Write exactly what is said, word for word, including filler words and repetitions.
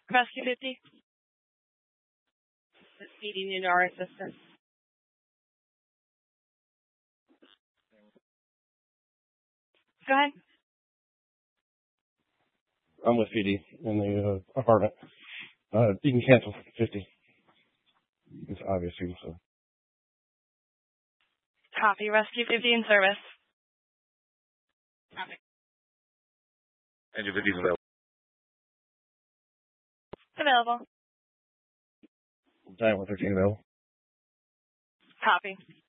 Rescue fifty. Speeding into our assistance. Go ahead. I'm with P D in the uh, apartment. Uh, you can cancel fifty. It's obviously so. Copy. Rescue fifty in service. Copy. Engine fifty is available. Available. Diamond thirteen available. Copy.